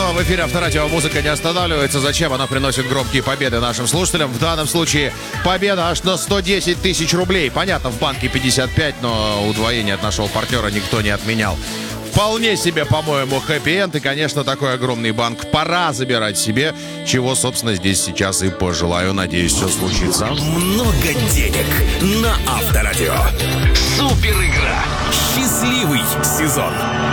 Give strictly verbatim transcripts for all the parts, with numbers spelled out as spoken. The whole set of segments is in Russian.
что в эфире Авторадио музыка не останавливается. Зачем? Она приносит громкие победы нашим слушателям. В данном случае победа аж на сто десять тысяч рублей. Понятно, в банке пятьдесят пять, но удвоение от нашего партнера никто не отменял. Вполне себе, по-моему, хэппи-энд. И, конечно, такой огромный банк пора забирать себе, чего, собственно, здесь сейчас и пожелаю. Надеюсь, все случится. Много денег на Авторадио. Супер игра. Счастливый сезон.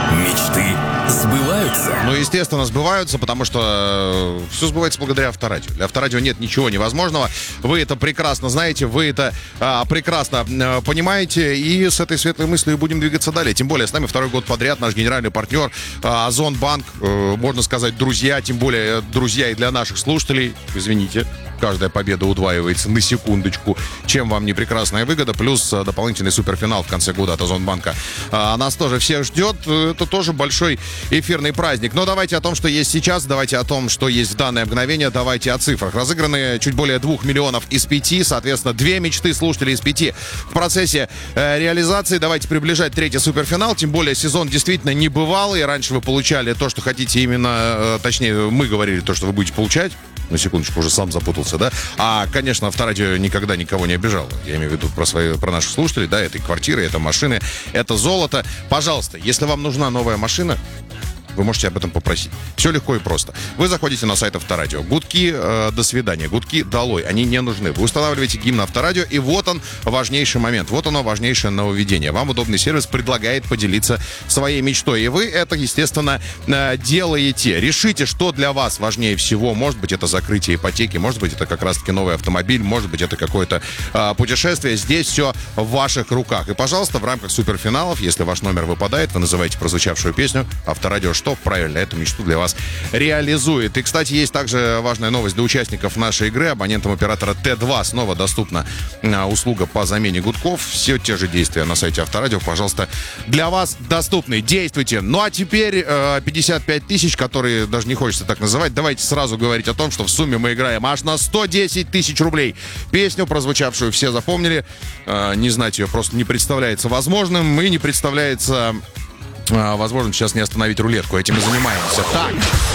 Мечты сбываются. Ну, естественно, сбываются, потому что э, все сбывается благодаря Авторадио. Для Авторадио нет ничего невозможного. Вы это прекрасно знаете, вы это э, прекрасно э, понимаете. И с этой светлой мыслью будем двигаться далее. Тем более, с нами второй год подряд наш генеральный партнер э, Озонбанк. Э, можно сказать, друзья, тем более друзья и для наших слушателей. Извините. Каждая победа удваивается на секундочку. Чем вам не прекрасная выгода. Плюс а, дополнительный суперфинал в конце года от Озонбанка. А, нас тоже всех ждет. Это тоже большой эфирный праздник. Но давайте о том, что есть сейчас. Давайте о том, что есть в данное мгновение. Давайте о цифрах. Разыграны чуть более двух миллионов из пяти. Соответственно, две мечты слушателей из пяти в процессе э, реализации. Давайте приближать третий суперфинал. Тем более сезон действительно небывалый. Раньше вы получали то, что хотите именно... Э, точнее, мы говорили то, что вы будете получать. На секундочку, уже сам запутался, да? А, конечно, Авторадио никогда никого не обижал. Я имею в виду про, свои, про наших слушателей, да? Это квартиры, это машины, это золото. Пожалуйста, если вам нужна новая машина, вы можете об этом попросить. Все легко и просто. Вы заходите на сайт Авторадио. Гудки э, до свидания. Гудки долой. Они не нужны. Вы устанавливаете гимн Авторадио, и вот он, важнейший момент. Вот оно, важнейшее нововведение. Вам удобный сервис предлагает поделиться своей мечтой. И вы это, естественно, э, делаете. Решите, что для вас важнее всего. Может быть, это закрытие ипотеки. Может быть, это как раз-таки новый автомобиль. Может быть, это какое-то э, путешествие. Здесь все в ваших руках. И, пожалуйста, в рамках суперфиналов, если ваш номер выпадает, вы называете прозвучавшую песню. Авторадио что правильно эту мечту для вас реализует. И, кстати, есть также важная новость для участников нашей игры. Абонентам оператора Т два снова доступна а, услуга по замене гудков. Все те же действия на сайте Авторадио, пожалуйста, для вас доступны. Действуйте. Ну, а теперь э, пятьдесят пять тысяч, которые даже не хочется так называть. Давайте сразу говорить о том, что в сумме мы играем аж на сто десять тысяч рублей. Песню, прозвучавшую, все запомнили. Э, не знать ее просто не представляется возможным. И не представляется... Возможно, сейчас не остановить рулетку. Этим и занимаемся. Так.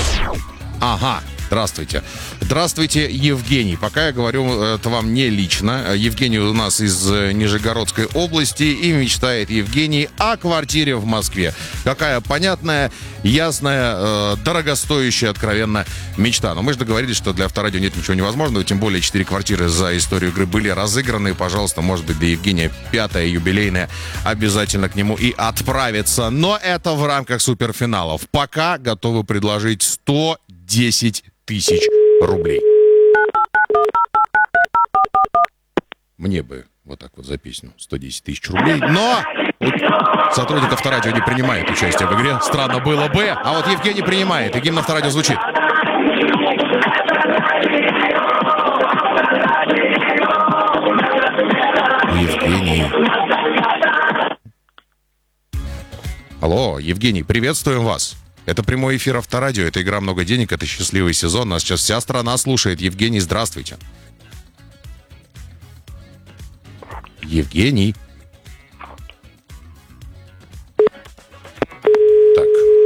Ага. Здравствуйте. Здравствуйте, Евгений. Пока я говорю это вам не лично. Евгений у нас из Нижегородской области. И мечтает Евгений о квартире в Москве. Какая понятная, ясная, э, дорогостоящая, откровенно мечта. Но мы же договорились, что для Авторадио нет ничего невозможного. Тем более четыре квартиры за историю игры были разыграны. Пожалуйста, может быть, для Евгения пятая юбилейная. Обязательно к нему и отправиться. Но это в рамках суперфиналов. Пока готовы предложить сто десять тысяч рублей. Мне бы вот так вот за песню сто десять тысяч рублей. Но сотрудник Авторадио не принимает участие в игре. Странно было бы. А вот Евгений принимает. И гимн Авторадио звучит. Евгений. Алло, Евгений, приветствуем вас. Это прямой эфир Авторадио, это игра «Много денег», это счастливый сезон. Нас сейчас вся страна слушает. Евгений, здравствуйте. Евгений. Так.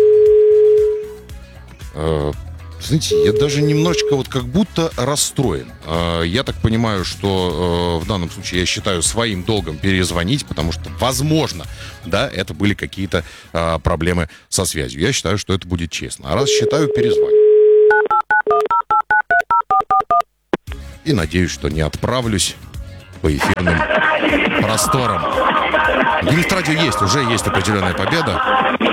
Э, знаете, я даже немножечко вот как будто расстроен. Э, я так понимаю, что э, в данном случае я считаю своим долгом перезвонить, потому что, возможно, да, это были какие-то э, проблемы со связью. Я считаю, что это будет честно. А раз считаю, перезвоню. И надеюсь, что не отправлюсь по эфирным просторам. В Авторадио есть, уже есть определенная победа.